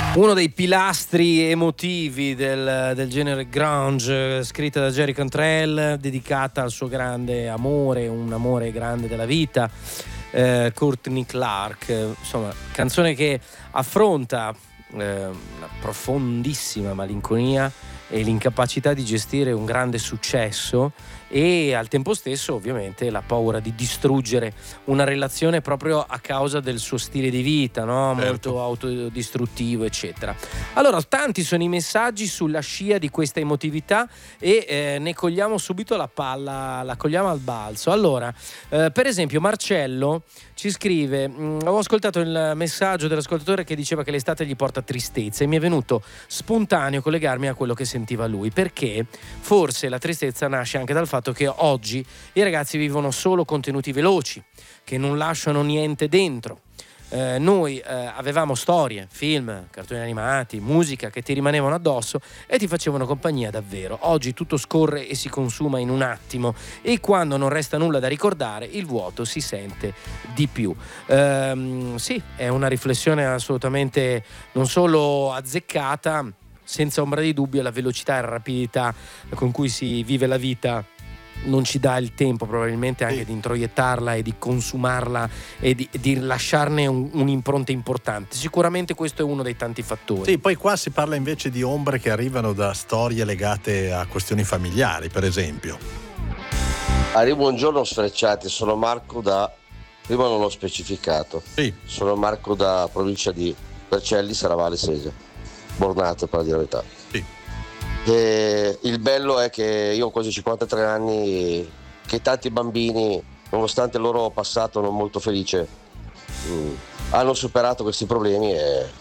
Uno dei pilastri emotivi del genere grunge, scritta da Jerry Cantrell, dedicata al suo grande amore, un amore grande della vita, Courtney Clark. Insomma, canzone che affronta una profondissima malinconia e l'incapacità di gestire un grande successo, e al tempo stesso ovviamente la paura di distruggere una relazione proprio a causa del suo stile di vita, no? Certo. Molto autodistruttivo, eccetera. Allora, tanti sono i messaggi sulla scia di questa emotività e ne cogliamo subito la palla, la cogliamo al balzo. Allora, per esempio Marcello ci scrive: ho ascoltato il messaggio dell'ascoltatore che diceva che l'estate gli porta tristezza, e mi è venuto spontaneo collegarmi a quello che sentiva lui, perché forse la tristezza nasce anche dal fatto che oggi i ragazzi vivono solo contenuti veloci che non lasciano niente dentro. Noi avevamo storie, film, cartoni animati, musica che ti rimanevano addosso e ti facevano compagnia davvero. Oggi tutto scorre e si consuma in un attimo, e quando non resta nulla da ricordare il vuoto si sente di più. Sì, è una riflessione assolutamente non solo azzeccata, senza ombra di dubbio. La velocità e la rapidità con cui si vive la vita non ci dà il tempo probabilmente anche di introiettarla e di consumarla e di lasciarne un'impronta importante. Sicuramente questo è uno dei tanti fattori. Sì, poi qua si parla invece di ombre che arrivano da storie legate a questioni familiari, per esempio. Buongiorno sfrecciati, sono Marco da, prima non l'ho specificato, Sì. sono Marco da provincia di Vercelli, Serravalle Sesia, Bornate per dire la verità. Sì. E il bello è che io ho quasi 53 anni, che tanti bambini, nonostante il loro passato non molto felice, hanno superato questi problemi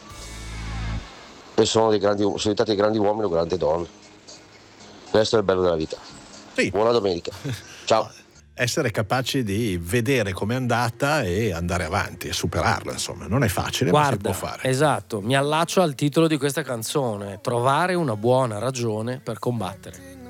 e sono diventati dei grandi uomini o grandi donne. Questo è il bello della vita. Sì. Buona domenica. Ciao. Essere capaci di vedere com'è andata e andare avanti e superarla, insomma, non è facile, ma si può fare. Esatto, mi allaccio al titolo di questa canzone: trovare una buona ragione per combattere.